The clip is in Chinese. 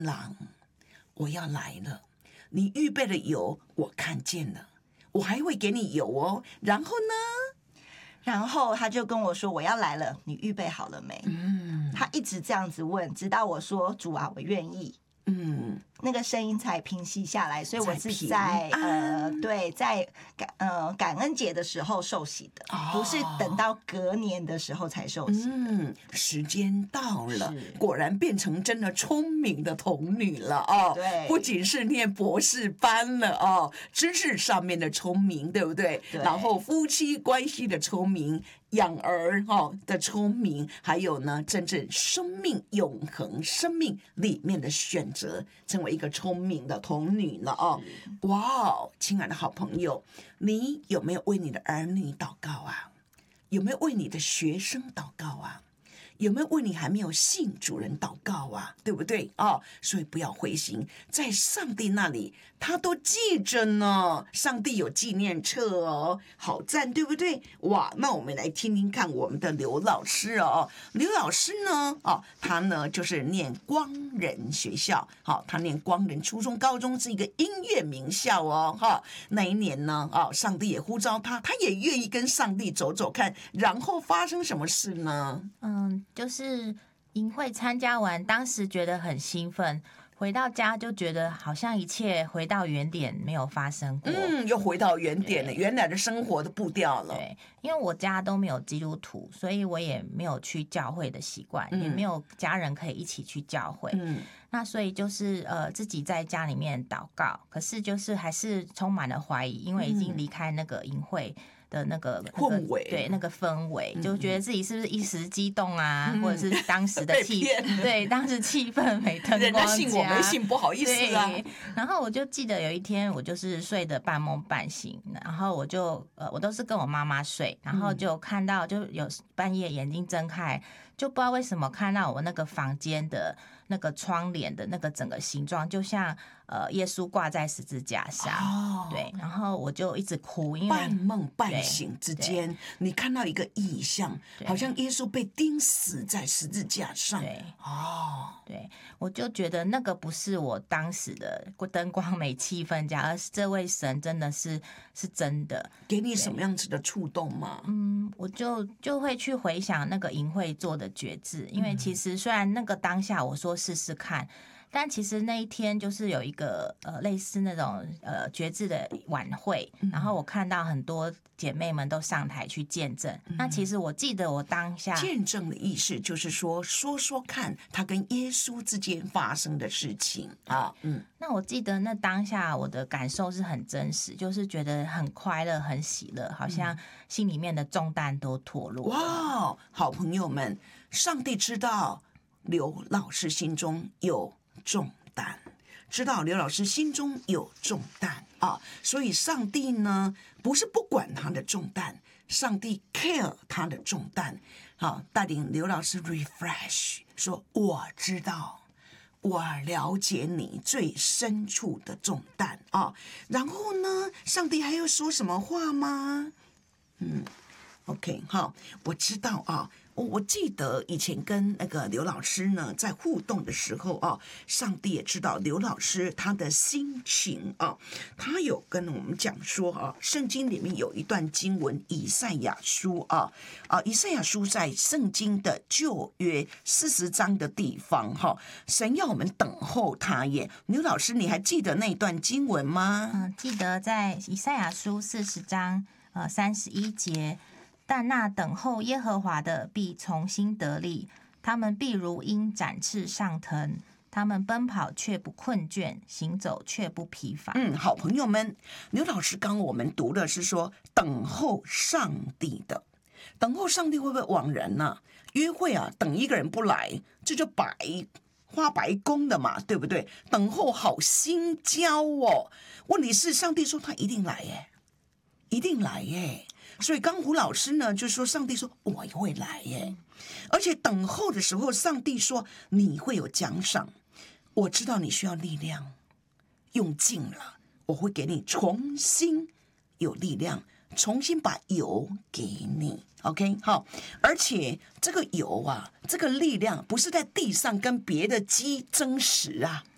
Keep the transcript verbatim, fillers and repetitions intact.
狼，我要来了，你预备的油我看见了，我还会给你油哦。然后呢？ 然后他就跟我说我要来了，你预备好了没？嗯，他一直这样子问，直到我说主啊，我愿意。嗯，那个声音才平息下来，所以我是在呃，对，在感呃感恩节的时候受洗的，哦、不是等到隔年的时候才受洗的。 嗯，时间到了，果然变成真的聪明的童女了哦。 对， 不仅是念博士班了哦，知识上面的聪明，对不对？ 对， 然后夫妻关系的聪明。养儿哈的聪明，还有呢，真正生命永恒生命里面的选择，成为一个聪明的童女了哦。哇，亲爱的好朋友，你有没有为你的儿女祷告啊？有没有为你的学生祷告啊？有没有为你还没有信主人祷告啊？对不对啊、哦？所以不要灰心，在上帝那里他都记着呢。上帝有纪念册哦，好赞，对不对？哇，那我们来听听看我们的刘老师哦。刘老师呢，哦，他呢就是念光仁学校，好、哦，他念光仁初中、高中是一个音乐名校哦，哈、哦。那一年呢，哦，上帝也呼召他，他也愿意跟上帝走走看，然后发生什么事呢？ 嗯。就是营会参加完，当时觉得很兴奋，回到家就觉得好像一切回到原点，没有发生过。 嗯，又回到原点了，原来的生活的步调了。 对，因为我家都没有基督徒，所以我也没有去教会的习惯、嗯，也没有家人可以一起去教会。嗯，那所以就是呃自己在家里面祷告，可是就是还是充满了怀疑，因为已经离开那个营会。的那个氛围、 那个，对那个氛围、嗯，就觉得自己是不是一时激动啊，嗯、或者是当时的气，对当时气氛没灯光人家信我没信，不好意思啊。 然后我就记得有一天，我就是睡得半梦半醒，然后我就呃，我都是跟我妈妈睡，然后就看到就有半夜眼睛睁开，就不知道为什么看到我那个房间的那个窗帘的那个整个形状，就像呃耶稣挂在十字架上，哦、对，然后我就一直哭，因为半梦半醒之间，你看到一个异象，好像耶稣被钉死在十字架上。 对， 哦， 对，我就觉得那个不是我当时的灯光美气氛佳，而是这位神真的是是真的。 给你什么样子的触动吗？ 嗯，我就就会去回想那个营会做的决志，因为其实虽然那个当下我说试试看。但其实那一天就是有一个呃类似那种呃决志的晚会，然后我看到很多姐妹们都上台去见证。嗯、那其实我记得我当下见证的意思就是说说说看他跟耶稣之间发生的事情啊。嗯， 那我记得那当下我的感受是很真实，就是觉得很快乐、很喜乐，好像心里面的重担都脱落了。 哇，好朋友们，上帝知道刘老师心中有重担，知道刘老师心中有重担啊，所以上帝呢不是不管他的重担，上帝 care 他的重担，好，带领刘老师 refresh， 说我知道，我了解你最深处的重担啊。然后呢，上帝还要说什么话吗？嗯 ，OK， 好，我知道啊。我记得以前跟那个刘老师呢在互动的时候啊，上帝也知道刘老师他的心情啊，他有跟我们讲说啊，圣经里面有一段经文以赛亚书啊啊，以赛亚书在圣经的旧约四十章的地方哈、啊，神要我们等候他耶。刘老师，你还记得那段经文吗？ 嗯，记得在以赛亚书四十章呃三十一节。但那等候耶和华的必重新得力，他们必如鹰展翅上腾，他们奔跑却不困倦，行走却不疲乏。 嗯，好朋友们，刘老师刚我们读的是说等候上帝的，等候上帝会不会枉然呢、啊？约会啊，等一个人不来，这就白花白宫的嘛，对不对？等候好心焦哦。问题是上帝说他一定来耶，一定来耶。所以刚胡老师呢就说上帝说我会来耶，而且等候的时候上帝说你会有奖赏，我知道你需要力量，用尽了我会给你重新有力量，重新把油给你 OK 好，而且这个油啊，这个力量不是在地上跟别的鸡争食啊，